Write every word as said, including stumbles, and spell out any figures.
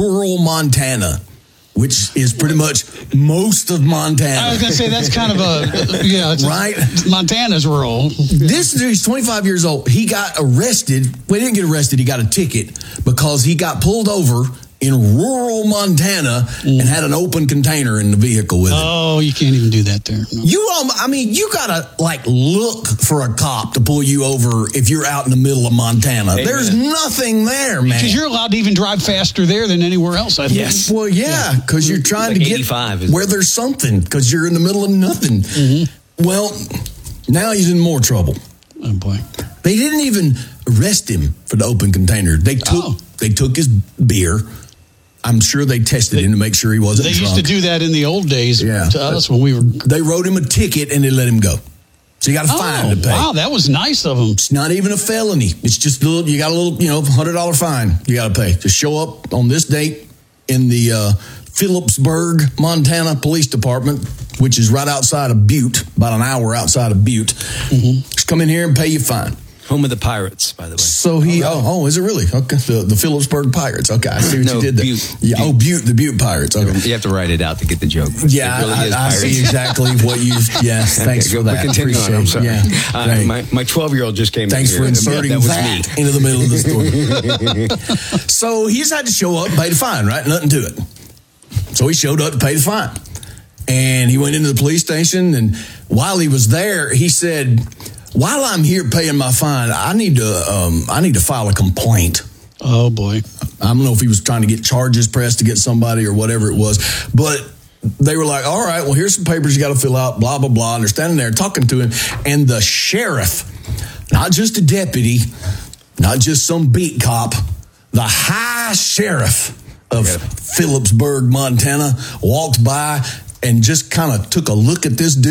rural Montana, which is pretty much most of Montana. I was going to say that's kind of a, yeah, it's right? Montana's rural. This dude, he's twenty-five years old. He got arrested. Well, he didn't get arrested. He got a ticket because he got pulled over in rural Montana mm. and had an open container in the vehicle with him. Oh, you can't even do that there. No. You, um, I mean, you gotta like look for a cop to pull you over if you're out in the middle of Montana. Amen. There's nothing there, man. Because you're allowed to even drive faster there than anywhere else. I think. Yes. Well, yeah, because yeah. you're trying like to get where there's something. Because you're in the middle of nothing. Mm-hmm. Well, now he's in more trouble. Oh boy! They didn't even arrest him for the open container. They took oh. they took his beer. I'm sure they tested they, him to make sure he wasn't They drunk. used to do that in the old days yeah. to us when we were... They wrote him a ticket and they let him go. So you got a oh, fine to pay. Wow, that was nice of them. It's not even a felony. It's just a little, you got a little, you know, one hundred dollars fine you got to pay. Just show up on this date in the uh, Phillipsburg, Montana Police Department, which is right outside of Butte, about an hour outside of Butte. Mm-hmm. Just come in here and pay your fine. Home of the Pirates, by the way. So he, oh, oh, is it really? Okay, the, the Phillipsburg Pirates. Okay, I see what no, you did there. Butte. Yeah, Butte. Oh, Butte, the Butte Pirates. Okay. You have to write it out to get the joke. Yeah, really I, I see exactly what you. Yes, thanks okay, for go, that. Continue on. I'm sorry. Yeah, uh, my my twelve-year-old just came. Thanks in for here. inserting that, that, that was me. into the middle of the story. So he just had to show up, pay the fine, right? Nothing to it. So he showed up to pay the fine, and he went into the police station. And while he was there, he said, "While I'm here paying my fine, I need to um, I need to file a complaint." Oh boy! I don't know if he was trying to get charges pressed to get somebody or whatever it was, but they were like, "All right, well, here's some papers you got to fill out." Blah blah blah. And they're standing there talking to him, and the sheriff, not just a deputy, not just some beat cop, the high sheriff of yeah. Phillipsburg, Montana, walked by and just kind of took a look at this dude.